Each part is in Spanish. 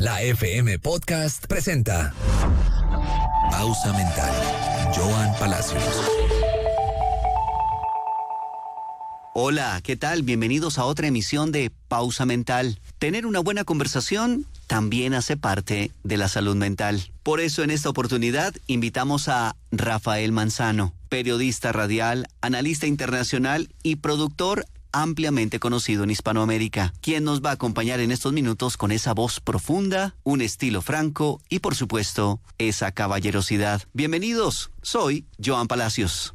La FM Podcast presenta Pausa Mental. Joan Palacios. Hola, ¿qué tal? Bienvenidos a otra emisión de Pausa Mental. Tener una buena conversación también hace parte de la salud mental. Por eso en esta oportunidad invitamos a Rafael Manzano, periodista radial, analista internacional y productor ampliamente conocido en Hispanoamérica, quien nos va a acompañar en estos minutos con esa voz profunda, un estilo franco y, por supuesto, esa caballerosidad. Bienvenidos, soy Joan Palacios.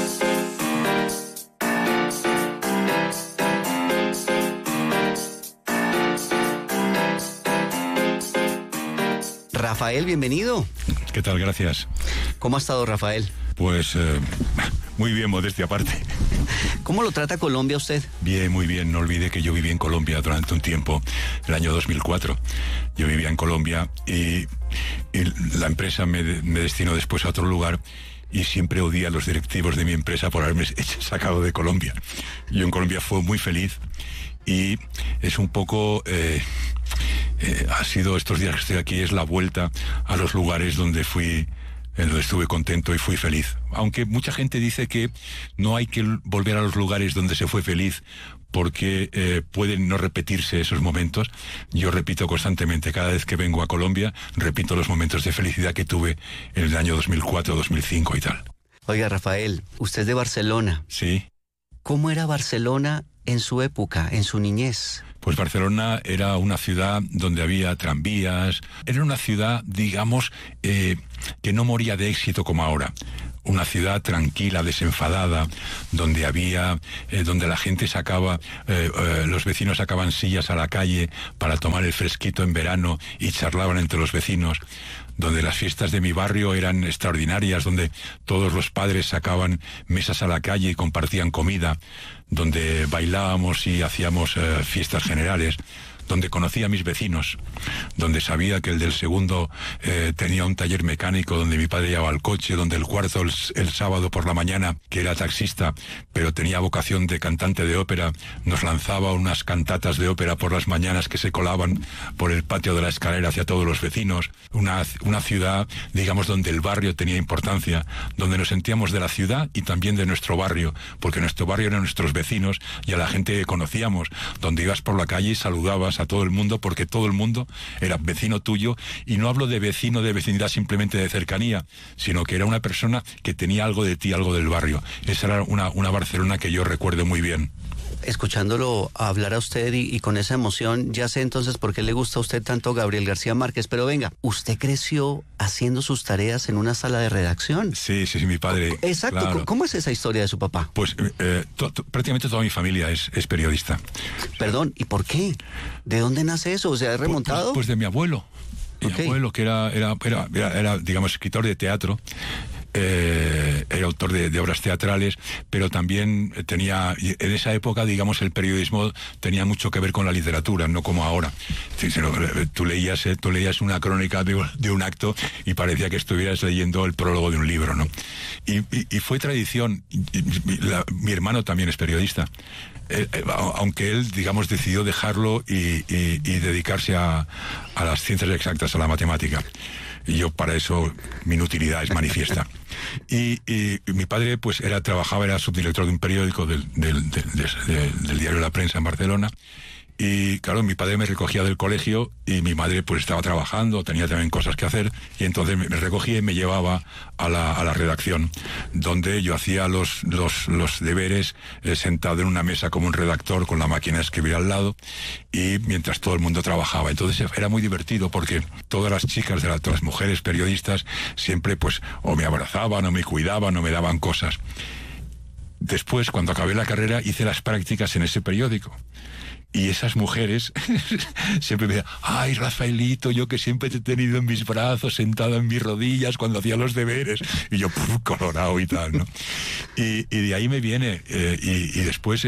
Rafael, bienvenido. ¿Qué tal? Gracias. ¿Cómo ha estado, Rafael? Pues muy bien, modestia aparte. ¿Cómo lo trata Colombia usted? Bien, muy bien. No olvide que yo viví en Colombia durante un tiempo, el año 2004. Yo vivía en Colombia y la empresa me destinó después a otro lugar y siempre odié a los directivos de mi empresa por haberme sacado de Colombia. Yo en Colombia fui muy feliz y es un poco... ha sido estos días que estoy aquí, es la vuelta a los lugares donde estuve contento y fui feliz. Aunque mucha gente dice que no hay que volver a los lugares donde se fue feliz porque pueden no repetirse esos momentos. Yo repito constantemente, cada vez que vengo a Colombia, repito los momentos de felicidad que tuve en el año 2004, 2005 y tal. Oiga, Rafael, usted es de Barcelona. Sí. ¿Cómo era Barcelona en su época, en su niñez? Pues Barcelona era una ciudad donde había tranvías, era una ciudad, digamos, que no moría de éxito como ahora. Una ciudad tranquila, desenfadada, donde donde la gente sacaba, los vecinos sacaban sillas a la calle para tomar el fresquito en verano y charlaban entre los vecinos, donde las fiestas de mi barrio eran extraordinarias, donde todos los padres sacaban mesas a la calle y compartían comida, donde bailábamos y hacíamos fiestas generales, donde conocía a mis vecinos, donde sabía que el del segundo tenía un taller mecánico, donde mi padre llevaba el coche, donde el cuarto el sábado por la mañana, que era taxista, pero tenía vocación de cantante de ópera, nos lanzaba unas cantatas de ópera por las mañanas que se colaban por el patio de la escalera hacia todos los vecinos. Una ciudad, digamos, donde el barrio tenía importancia, donde nos sentíamos de la ciudad y también de nuestro barrio, porque nuestro barrio eran nuestros vecinos y a la gente que conocíamos, donde ibas por la calle y saludabas a todo el mundo, porque todo el mundo era vecino tuyo, y no hablo de vecino de vecindad simplemente de cercanía, sino que era una persona que tenía algo de ti, algo del barrio. Esa era una Barcelona que yo recuerdo muy bien. Escuchándolo hablar a usted y con esa emoción, ya sé entonces por qué le gusta a usted tanto Gabriel García Márquez. Pero venga, ¿usted creció haciendo sus tareas en una sala de redacción? Sí, mi padre. Exacto. Claro. ¿Cómo es esa historia de su papá? Pues prácticamente toda mi familia es periodista. Perdón, ¿y por qué? ¿De dónde nace eso? ¿O sea, es remontado? Pues de mi abuelo. Mi abuelo, que era, digamos, escritor de teatro. Era autor de obras teatrales, pero también tenía, en esa época, digamos, el periodismo tenía mucho que ver con la literatura, no como ahora. Tú leías una crónica de un acto y parecía que estuvieras leyendo el prólogo de un libro, ¿no? Y fue tradición. Mi hermano también es periodista, aunque él, digamos, decidió dejarlo y dedicarse a las ciencias exactas, a la matemática. Y yo, para eso, mi inutilidad es manifiesta. Y mi padre pues era subdirector de un periódico del diario La Prensa en Barcelona. Y claro, mi padre me recogía del colegio y mi madre pues estaba trabajando, tenía también cosas que hacer, y entonces me recogía y me llevaba a la redacción, donde yo hacía los deberes sentado en una mesa como un redactor con la máquina de escribir al lado, y mientras todo el mundo trabajaba. Entonces era muy divertido porque todas las chicas, todas las mujeres periodistas siempre pues o me abrazaban o me cuidaban o me daban cosas. Después, cuando acabé la carrera, hice las prácticas en ese periódico. Y esas mujeres siempre me decían: ay, Rafaelito, yo que siempre te he tenido en mis brazos, sentado en mis rodillas cuando hacía los deberes. Y yo, colorado y tal, ¿no? Y de ahí me viene. Y después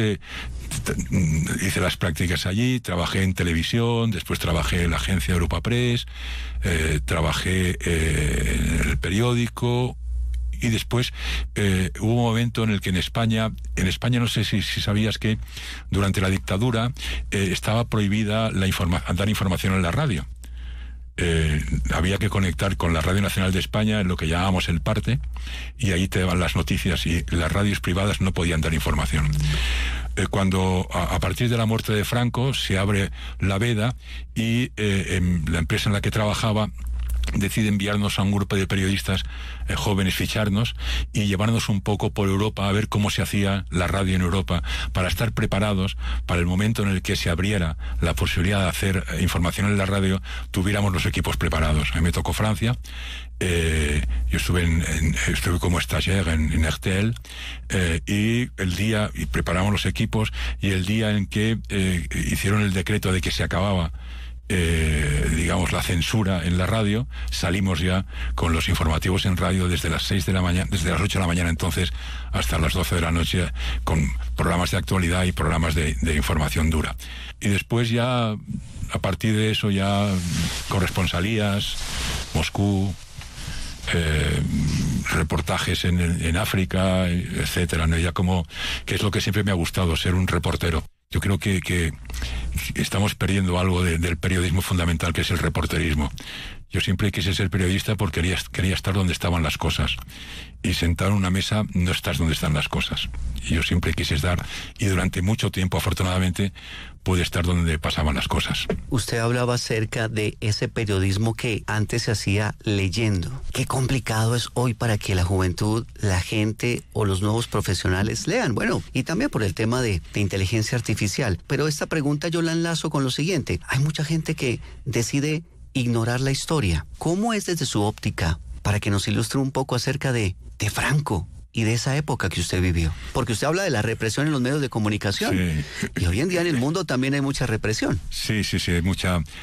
hice las prácticas allí, trabajé en televisión, después trabajé en la agencia Europa Press, trabajé en el periódico. Y después hubo un momento en el que en España no sé si sabías que durante la dictadura estaba prohibida dar información en la radio. había que conectar con la Radio Nacional de España, en lo que llamábamos el parte, y ahí te daban las noticias, y las radios privadas no podían dar información. Cuando a partir de la muerte de Franco se abre la veda y la empresa en la que trabajaba decide enviarnos a un grupo de periodistas jóvenes, ficharnos y llevarnos un poco por Europa a ver cómo se hacía la radio en Europa, para estar preparados para el momento en el que se abriera la posibilidad de hacer información en la radio, tuviéramos los equipos preparados. A mí me tocó Francia. Yo estuve como stagiaire en RTL, y preparamos los equipos, y el día en que hicieron el decreto de que se acababa la censura en la radio, salimos ya con los informativos en radio desde las 6 de la mañana, desde las 8 de la mañana entonces hasta las 12 de la noche, con programas de actualidad y programas de información dura. Y después ya, a partir de eso, ya corresponsalías, Moscú, reportajes en África, etcétera, ¿no? Ya como que es lo que siempre me ha gustado, ser un reportero. Yo creo que estamos perdiendo algo del periodismo fundamental, que es el reporterismo. Yo siempre quise ser periodista porque quería estar donde estaban las cosas. Y sentado en una mesa no estás donde están las cosas. Y yo siempre quise estar, y durante mucho tiempo, afortunadamente, pude estar donde pasaban las cosas. Usted hablaba acerca de ese periodismo que antes se hacía leyendo. Qué complicado es hoy para que la juventud, la gente o los nuevos profesionales lean. Bueno, y también por el tema de inteligencia artificial. Pero esta pregunta yo la enlazo con lo siguiente. Hay mucha gente que decide ignorar la historia. ¿Cómo es desde su óptica, para que nos ilustre un poco acerca de Franco y de esa época que usted vivió? Porque usted habla de la represión en los medios de comunicación. Sí. Y hoy en día en el mundo también hay mucha represión. Sí, hay mucha